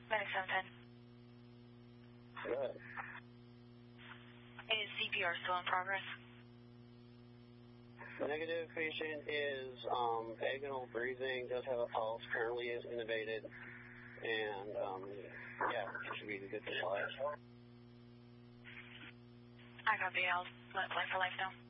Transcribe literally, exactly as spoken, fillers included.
Medic seven ten. Good. Is C P R still in progress? Negative. Patient is um, vaginal breathing, does have a pulse, currently is intubated, and um, yeah, should be good to fly. I copy. I'll let Flight for Life know.